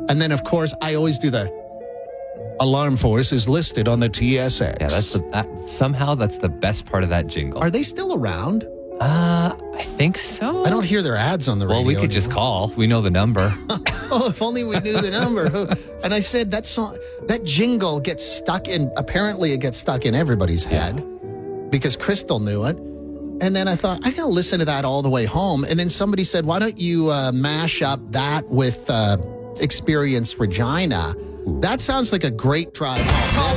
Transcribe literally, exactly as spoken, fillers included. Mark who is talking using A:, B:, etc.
A: And then, of course, I always do the alarm force is listed on the T S X.
B: Yeah, that's the, that, somehow that's the best part of that jingle.
A: Are they still around?
B: Uh, I think so.
A: I don't hear their ads on the radio.
B: Well, we could just call. We know the number.
A: Oh, if only we knew the number. And I said that song, that jingle gets stuck in, apparently it gets stuck in everybody's head because Crystal knew it. And then I thought, I got to listen to that all the way home. And then somebody said, why don't you uh, mash up that with uh, Experience Regina? That sounds like a great drive home.